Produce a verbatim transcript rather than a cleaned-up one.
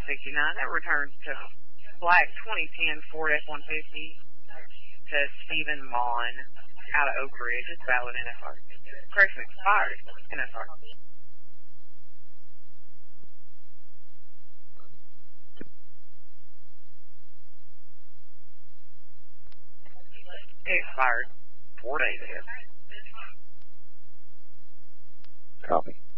sixty-nine. That returns to black twenty ten Ford F one fifty to Stephen Mon out of Oak Ridge. It's valid N S R. Correction, expired N S R. It expired four days ago. Copy.